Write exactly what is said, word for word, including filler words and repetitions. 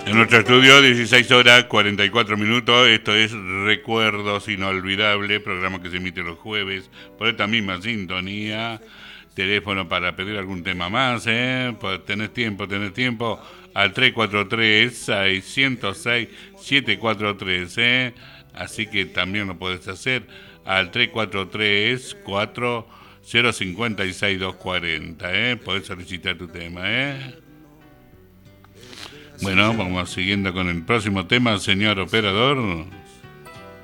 En nuestro estudio, dieciséis horas cuarenta y cuatro minutos. Esto es Recuerdos Inolvidables, programa que se emite los jueves por esta misma sintonía. Teléfono para pedir algún tema más, ¿eh? Pues tenés tiempo, tenés tiempo. Al tres cuatro tres, seis cero seis, siete cuatro tres, ¿eh? Así que también lo podés hacer al tres cuatro tres, cuatro cero cinco seis, dos cuatro cero, ¿eh? Podés solicitar tu tema, ¿eh? Bueno, vamos siguiendo con el próximo tema, señor operador.